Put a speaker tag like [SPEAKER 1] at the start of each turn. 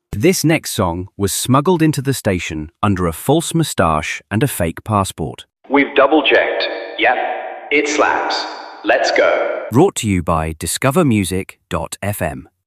[SPEAKER 1] This next song was smuggled into the station under a false moustache and a fake passport.
[SPEAKER 2] We've double-checked. Yep, it slaps. Let's go.
[SPEAKER 1] Brought to you by discovermusic.fm.